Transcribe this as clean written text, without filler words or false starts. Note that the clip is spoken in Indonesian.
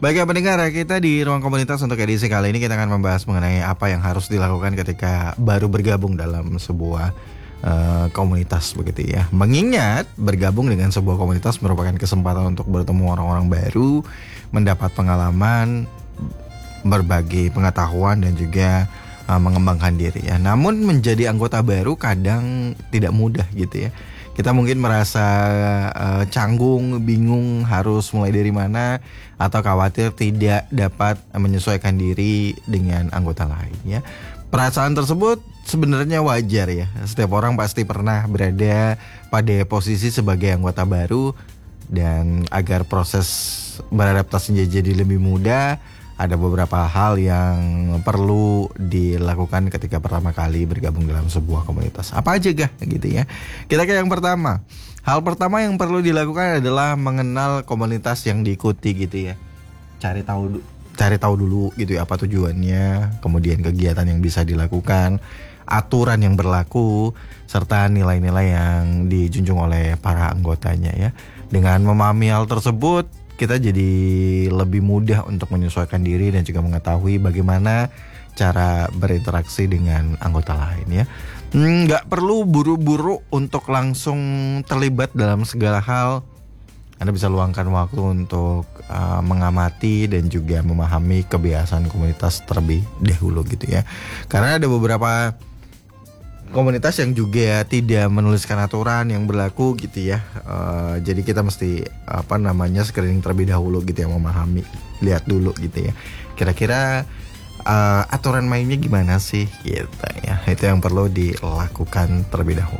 Baik ya pendengar, kita di ruang komunitas untuk edisi kali ini kita akan membahas mengenai apa yang harus dilakukan ketika baru bergabung dalam sebuah komunitas begitu ya. Mengingat bergabung dengan sebuah komunitas merupakan kesempatan untuk bertemu orang-orang baru, mendapat pengalaman, berbagi pengetahuan dan juga mengembangkan diri ya. Namun menjadi anggota baru kadang tidak mudah gitu ya. Kita mungkin merasa canggung, bingung harus mulai dari mana, atau khawatir tidak dapat menyesuaikan diri dengan anggota lain ya. Perasaan tersebut sebenarnya wajar ya. Setiap orang pasti pernah berada pada posisi sebagai anggota baru, dan agar proses beradaptasinya jadi lebih mudah, ada beberapa hal yang perlu dilakukan ketika pertama kali bergabung dalam sebuah komunitas. Apa aja gah gitu ya. Kita ke yang pertama. Hal pertama yang perlu dilakukan adalah mengenal komunitas yang diikuti gitu ya. Cari tahu dulu gitu ya apa tujuannya, kemudian kegiatan yang bisa dilakukan, aturan yang berlaku, serta nilai-nilai yang dijunjung oleh para anggotanya ya. Dengan memahami hal tersebut, kita jadi lebih mudah untuk menyesuaikan diri dan juga mengetahui bagaimana cara berinteraksi dengan anggota lain ya. Nggak perlu buru-buru untuk langsung terlibat dalam segala hal. Anda bisa luangkan waktu untuk mengamati dan juga memahami kebiasaan komunitas terlebih dahulu gitu ya. Karena ada beberapa komunitas yang juga tidak menuliskan aturan yang berlaku gitu ya. Jadi kita mesti screening terlebih dahulu gitu ya, memahami, lihat dulu gitu ya. Kira-kira aturan mainnya gimana sih gitu ya. Itu yang perlu dilakukan terlebih dahulu.